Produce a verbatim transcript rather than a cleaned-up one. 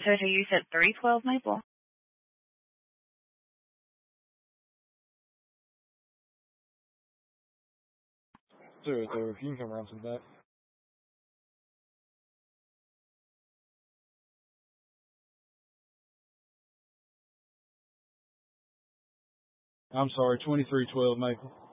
Toto, you said three twelve Maple? Sure, sir. You can come around to the back. I'm sorry, twenty-three twelve Maple.